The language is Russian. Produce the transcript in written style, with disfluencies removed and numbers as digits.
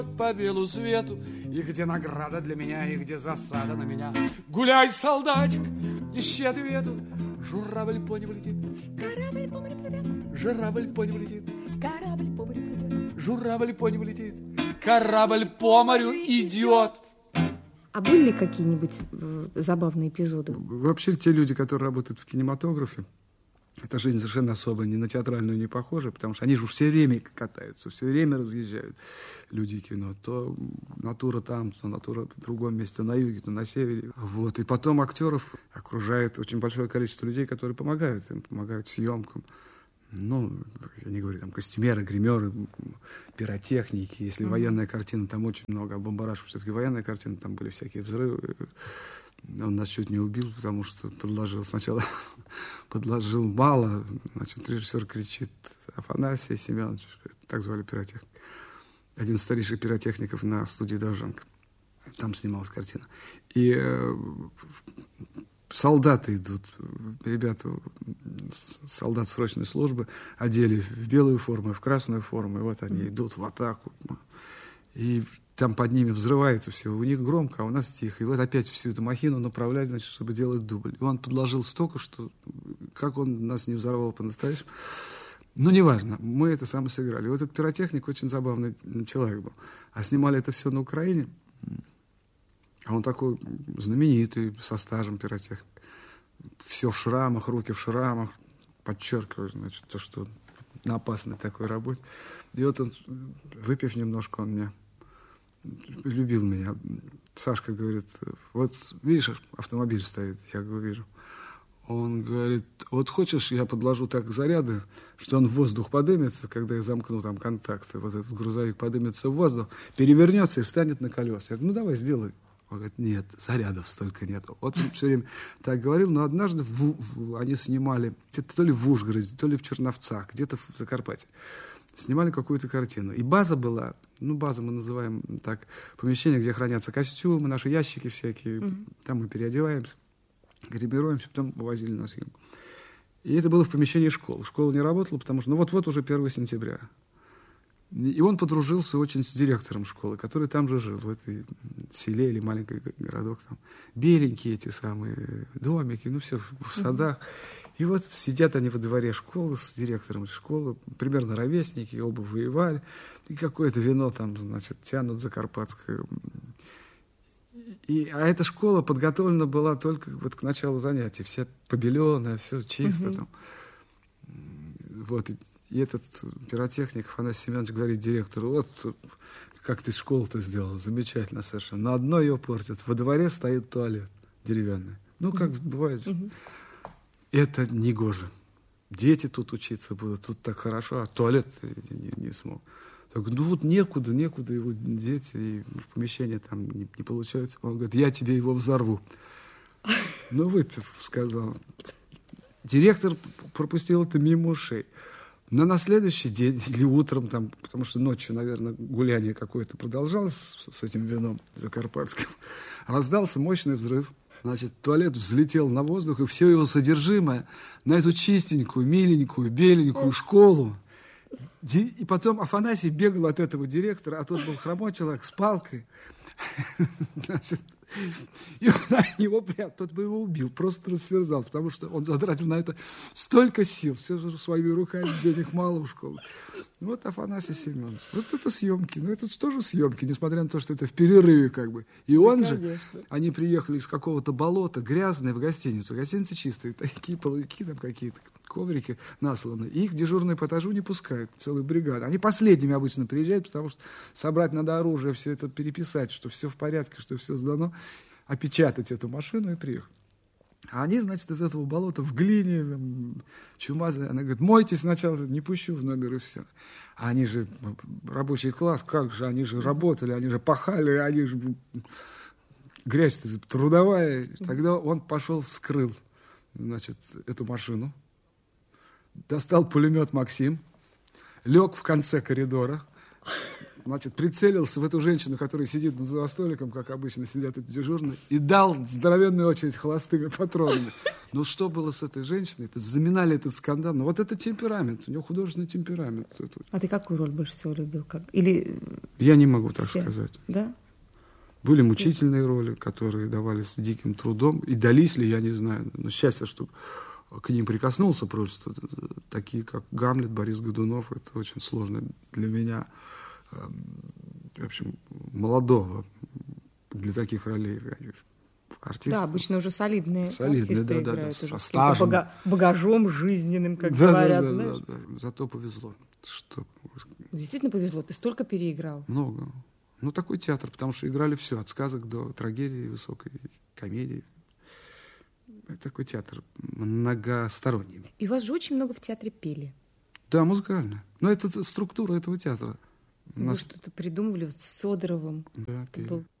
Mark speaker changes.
Speaker 1: по белу свету, и где награда для меня, и где засада на меня. Гуляй, солдатик, ищи ответу. Журавль по небу летит,
Speaker 2: Корабль по морю плывет,
Speaker 1: журавль по небу летит,
Speaker 2: корабль по морю плывет.
Speaker 1: журавль по небу летит, корабль по морю идет.
Speaker 2: А были ли какие-нибудь забавные эпизоды?
Speaker 3: Вообще те люди, которые работают в кинематографе, эта жизнь совершенно особая, ни на театральную не похожа, потому что они же все время катаются, все время разъезжают люди кино. То натура там, то натура в другом месте, то на юге, то на севере. Вот. И потом актеров окружает очень большое количество людей, которые помогают им, помогают съемкам. Ну, я не говорю, там, костюмеры, гримеры, пиротехники. Если военная картина, там очень много. А Бомбараш все-таки военная картина, там были всякие взрывы. Он нас чуть не убил, потому что подложил. Сначала подложил мало. Значит, режиссер кричит: Афанасий Семенович, так звали пиротехника. Один из старейших пиротехников на студии Довженко. Там снималась картина. И солдаты идут, ребята, солдат срочной службы, одели в белую форму, в красную форму, и вот они идут в атаку. И там под ними взрывается все. У них громко, а у нас тихо. И вот опять всю эту махину направляют, значит, чтобы делать дубль. И он подложил столько, что как он нас не взорвал по-настоящему. Ну, неважно, мы это сами сыграли. И вот этот пиротехник очень забавный человек был. А снимали это все на Украине. А он такой знаменитый, со стажем пиротехник. Все в шрамах, руки в шрамах. Подчеркиваю, значит, то, что на опасной такой работе. И вот он, выпив немножко, он меня любил меня. Сашка говорит: вот видишь, автомобиль стоит. Я говорю: вижу. Он говорит: вот хочешь, я подложу так заряды, что он в воздух подымется, когда я замкну там контакты. Вот этот грузовик подымется в воздух, перевернется и встанет на колеса. Я говорю: ну давай, сделай. Он говорит: нет, зарядов столько нет. Вот он все время так говорил, но однажды они снимали, то ли в Ужгороде, то ли в Черновцах, где-то в Закарпатье. Снимали какую-то картину. И база была, ну, база мы называем так, помещение, где хранятся костюмы, наши ящики всякие. Там мы переодеваемся, гримируемся, потом увозили на съемку. И это было в помещении школы. Школа не работала, потому что, ну, вот-вот уже 1 сентября. И он подружился очень с директором школы, который там же жил, в этой селе или маленький городок. Там. Беленькие эти самые домики, ну все, в садах. И вот сидят они во дворе школы с директором школы, примерно ровесники, оба воевали. И какое-то вино там, значит, тянут закарпатское. А эта школа подготовлена была только вот к началу занятий. Вся побеленная, все чисто там. Вот. И этот пиротехник Афанасий Семенович говорит директору: вот как ты школу-то сделал, замечательно совершенно. Но одно ее портит. Во дворе стоит туалет деревянный. Ну, как бывает. Это негоже. Дети тут учиться будут, тут так хорошо, а туалет не смог. Так, ну вот некуда его деть, и в помещении там не получается. Он говорит: я тебе его взорву. Ну, выпив, сказал. Директор пропустил это мимо ушей. Но на следующий день или утром, там, потому что ночью, наверное, гуляние какое-то продолжалось с этим вином закарпатским, раздался мощный взрыв. Значит, туалет взлетел на воздух, и все его содержимое на эту чистенькую, миленькую, беленькую школу. И потом Афанасий бегал от этого директора, а тот был хромой человек с палкой. Значит, и он на него прям, тот бы его убил, просто растерзал, потому что он затратил на это столько сил, все же своими руками, денег мало в школу. Вот Афанасий Семенович. Вот это съемки. Ну, это тоже съемки, несмотря на то, что это в перерыве как бы. И он же, они приехали из какого-то болота, грязные, в гостиницу. Гостиницы чистые, такие половики там какие-то, коврики насланы. И их дежурные по этажу не пускают, целую бригаду. Они последними обычно приезжают, потому что собрать надо оружие, все это переписать, что все в порядке, что все сдано, опечатать эту машину и приехать. А они, значит, из этого болота в глине, там, чумазые. Она говорит: мойте сначала, не пущу в номер, и все. А они же рабочий класс, как же, они же работали, они же пахали, они же... Грязь-то трудовая. Тогда он пошел, вскрыл, значит, эту машину, достал пулемет «Максим», лег в конце коридора, значит, прицелился в эту женщину, которая сидит за столиком, как обычно сидят эти дежурные, и дал здоровенную очередь холостыми патронами. Ну, что было с этой женщиной? Это заминали этот скандал. Ну, вот это темперамент. У него художественный темперамент.
Speaker 2: А ты какую роль больше всего любил? Или...
Speaker 3: Я не могу так
Speaker 2: все?
Speaker 3: сказать.
Speaker 2: Да?
Speaker 3: Были мучительные роли, которые давались с диким трудом. И дались ли, я не знаю. Но счастье, что к ним прикоснулся просто. Такие, как Гамлет, Борис Годунов. Это очень сложно для меня, в общем, молодого для таких ролей артиста.
Speaker 2: Да, обычно уже солидные артисты
Speaker 3: да,
Speaker 2: играют.
Speaker 3: со
Speaker 2: Уже с
Speaker 3: стажем.
Speaker 2: багажом жизненным, как
Speaker 3: Да,
Speaker 2: говорят.
Speaker 3: да,
Speaker 2: знаешь?
Speaker 3: да. Зато повезло. Что...
Speaker 2: Действительно повезло. Ты столько переиграл.
Speaker 3: Много. Ну, такой театр, потому что играли все, от сказок до трагедии, высокой комедии. Это такой театр многосторонний.
Speaker 2: И вас же очень много в театре пели.
Speaker 3: Да, музыкально. Но это структура этого театра.
Speaker 2: Вы что-то придумывали с Федоровым.
Speaker 3: Да, пели.
Speaker 2: Был